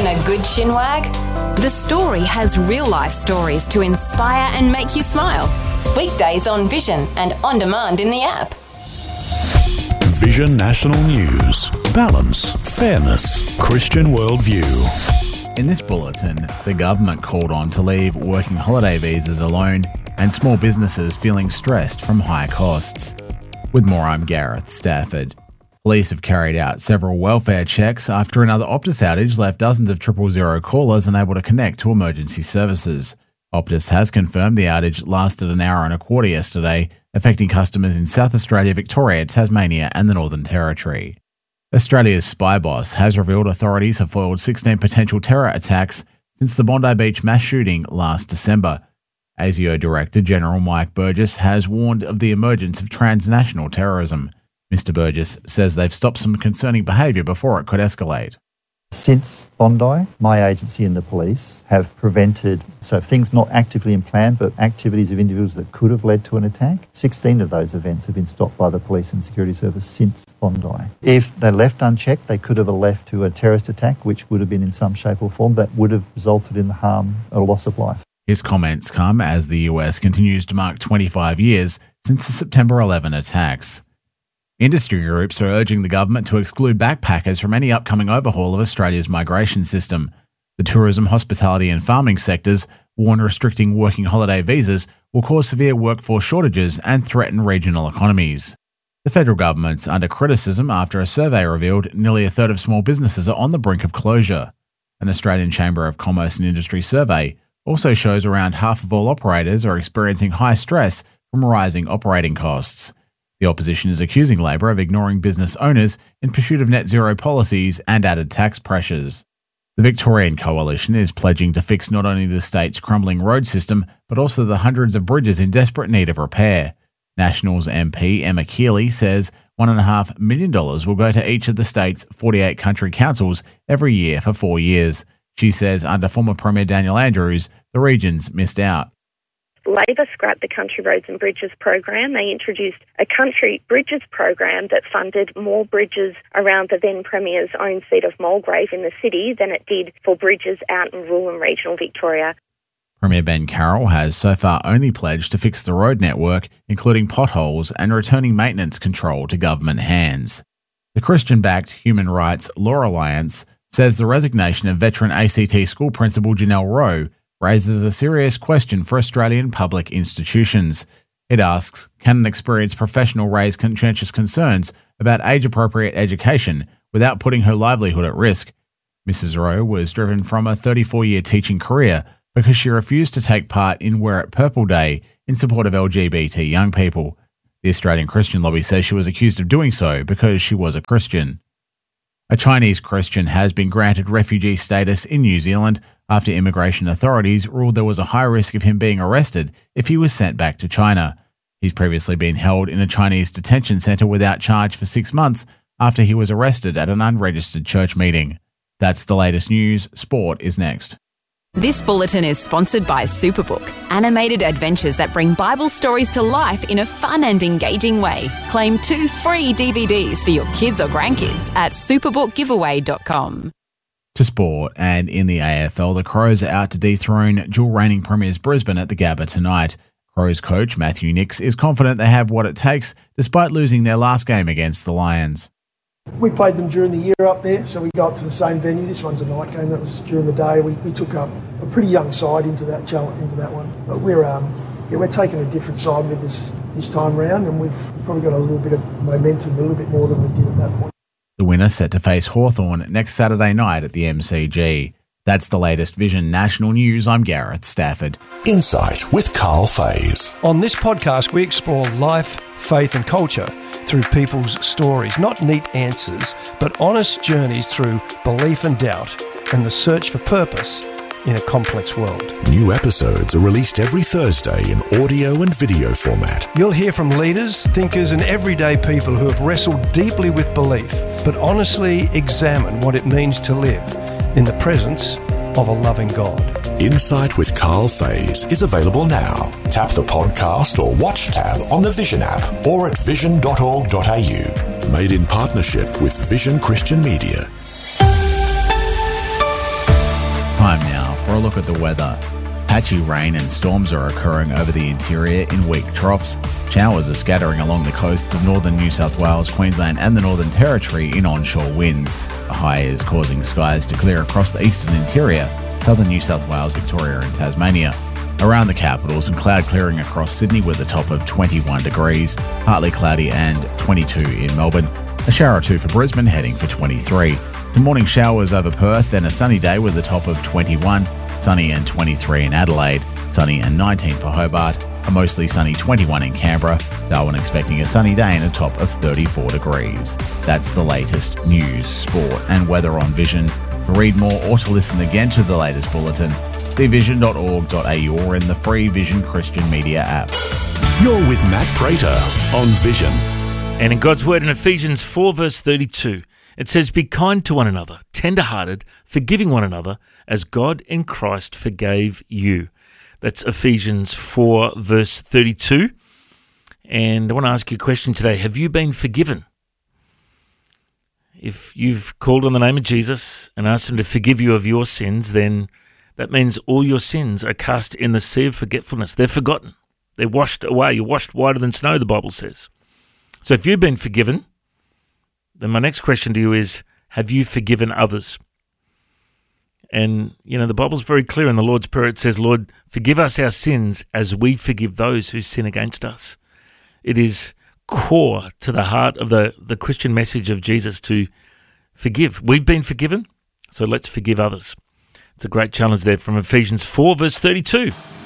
a good chinwag? The Story has real-life stories to inspire and make you smile. Weekdays on Vision and on demand in the app. Vision National News. Balance, fairness, Christian worldview. In this bulletin, the government called on to leave working holiday visas alone and small businesses feeling stressed from high costs. With more, I'm Gareth Stafford. Police have carried out several welfare checks after another Optus outage left dozens of 000 callers unable to connect to emergency services. Optus has confirmed the outage lasted an hour and a quarter yesterday, affecting customers in South Australia, Victoria, Tasmania and the Northern Territory. Australia's spy boss has revealed authorities have foiled 16 potential terror attacks since the Bondi Beach mass shooting last December. ASIO Director General Mike Burgess has warned of the emergence of transnational terrorism. Mr. Burgess says they've stopped some concerning behaviour before it could escalate. Since Bondi, my agency and the police have prevented, so things not actively in plan, but activities of individuals that could have led to an attack. 16 of those events have been stopped by the police and security service since Bondi. If they left unchecked, they could have left to a terrorist attack, which would have been in some shape or form that would have resulted in the harm or loss of life. His comments come as the US continues to mark 25 years since the September 11 attacks. Industry groups are urging the government to exclude backpackers from any upcoming overhaul of Australia's migration system. The tourism, hospitality and farming sectors warn restricting working holiday visas will cause severe workforce shortages and threaten regional economies. The federal government's under criticism after a survey revealed nearly a third of small businesses are on the brink of closure. An Australian Chamber of Commerce and Industry survey also shows around half of all operators are experiencing high stress from rising operating costs. The opposition is accusing Labor of ignoring business owners in pursuit of net zero policies and added tax pressures. The Victorian Coalition is pledging to fix not only the state's crumbling road system, but also the hundreds of bridges in desperate need of repair. Nationals MP Emma Keeley says $1.5 million will go to each of the state's 48 country councils every year for 4 years. She says under former Premier Daniel Andrews, the regions missed out. Labor scrapped the Country Roads and Bridges program. They introduced a Country Bridges program that funded more bridges around the then Premier's own seat of Mulgrave in the city than it did for bridges out in rural and regional Victoria. Premier Ben Carroll has so far only pledged to fix the road network, including potholes and returning maintenance control to government hands. The Christian-backed Human Rights Law Alliance says the resignation of veteran ACT school principal Janelle Rowe raises a serious question for Australian public institutions. It asks, can an experienced professional raise conscientious concerns about age-appropriate education without putting her livelihood at risk? Mrs. Rowe was driven from a 34-year teaching career because she refused to take part in Wear It Purple Day in support of LGBT young people. The Australian Christian Lobby says she was accused of doing so because she was a Christian. A Chinese Christian has been granted refugee status in New Zealand after immigration authorities ruled there was a high risk of him being arrested if he was sent back to China. He's previously been held in a Chinese detention centre without charge for 6 months after he was arrested at an unregistered church meeting. That's the latest news. Sport is next. This bulletin is sponsored by Superbook, animated adventures that bring Bible stories to life in a fun and engaging way. Claim 2 free DVDs for your kids or grandkids at superbookgiveaway.com. To sport, and in the AFL, the Crows are out to dethrone dual reigning premiers Brisbane at the Gabba tonight. Crows coach Matthew Nicks is confident they have what it takes despite losing their last game against the Lions. We played them during the year up there, so we go up to the same venue. This one's a night game. That was during the day. We took up a pretty young side into that challenge, into that one. But we're taking a different side with us this time round, and we've probably got a little bit of momentum, a little bit more than we did at that point. The winner set to face Hawthorn next Saturday night at the MCG. That's the latest Vision National News. I'm Gareth Stafford. Insight with Carl Fays. On this podcast, we explore life, faith and culture through people's stories. Not neat answers, but honest journeys through belief and doubt and the search for purpose in a complex world. New episodes are released every Thursday in audio and video format. You'll hear from leaders, thinkers and everyday people who have wrestled deeply with belief, but honestly examine what it means to live in the presence of a loving God. Insight with Carl Fays is available now. Tap the podcast or watch tab on the Vision app or at vision.org.au. Made in partnership with Vision Christian Media. a look at the weather. Patchy rain and storms are occurring over the interior in weak troughs. Showers are scattering along the coasts of northern New South Wales, Queensland and the Northern Territory in onshore winds. A high is causing skies to clear across the eastern interior, southern New South Wales, Victoria and Tasmania. Around the capitals, and cloud clearing across Sydney with a top of 21 degrees, partly cloudy and 22 in Melbourne. A shower or two for Brisbane, heading for 23. Some morning showers over Perth, then a sunny day with a top of 21. Sunny and 23 in Adelaide, sunny and 19 for Hobart, a mostly sunny 21 in Canberra, Darwin expecting a sunny day and a top of 34 degrees. That's the latest news, sport and weather on Vision. To read more or to listen again to the latest bulletin, see vision.org.au or in the free Vision Christian Media app. You're with Matt Prater on Vision. And in God's word in Ephesians 4 verse 32, it says, "Be kind to one another, tender-hearted, forgiving one another, as God in Christ forgave you." That's Ephesians 4 verse 32. And I want to ask you a question today. Have you been forgiven? If you've called on the name of Jesus and asked him to forgive you of your sins, then that means all your sins are cast in the sea of forgetfulness. They're forgotten. They're washed away. You're washed whiter than snow, the Bible says. So if you've been forgiven, then my next question to you is, have you forgiven others? And, the Bible's very clear in the Lord's Prayer. It says, "Lord, forgive us our sins as we forgive those who sin against us." It is core to the heart of the Christian message of Jesus to forgive. We've been forgiven, so let's forgive others. It's a great challenge there from Ephesians 4 verse 32.